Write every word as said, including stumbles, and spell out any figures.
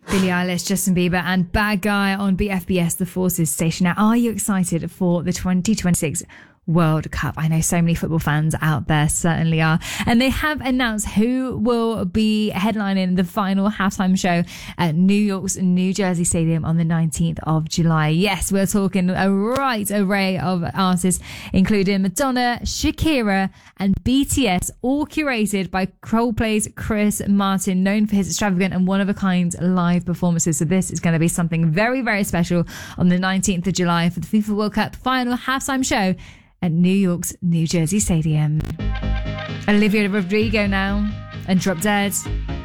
Billie Eilish, Justin Bieber and Bad Guy on B F B S The Forces station. Now, are you excited for the twenty twenty-six World Cup? I know so many football fans out there certainly are. And they have announced who will be headlining the final halftime show at New York's New Jersey Stadium on the nineteenth of July. Yes, we're talking a right array of artists, including Madonna, Shakira and B T S, all curated by Coldplay's Chris Martin, known for his extravagant and one-of-a-kind live performances. So this is going to be something very, very special on the nineteenth of July for the FIFA World Cup final halftime show at New York's New Jersey Stadium. Olivia Rodrigo now and Drop Dead.